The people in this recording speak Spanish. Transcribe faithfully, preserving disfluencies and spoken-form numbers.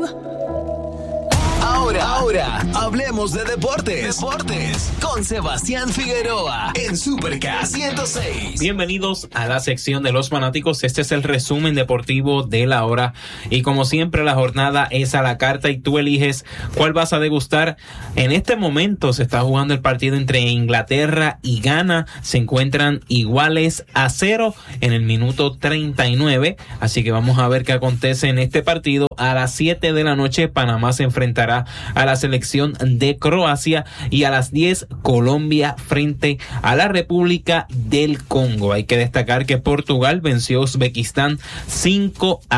Ahora, ahora, hablemos de deportes. Deportes con Sebastián Figueroa en Supercast ciento seis. Bienvenidos a la sección de los fanáticos. Este es el resumen deportivo de la hora. Y como siempre, la jornada es a la carta y tú eliges cuál vas a degustar. En este momento se está jugando el partido entre Inglaterra y Ghana. Se encuentran iguales a cero en el minuto treinta y nueve. Así que vamos a ver qué acontece en este partido. A las siete de la noche, Panamá se enfrentará a la selección de Croacia y a las diez Colombia frente a la República del Congo. Hay que destacar que Portugal venció a Uzbekistán cinco a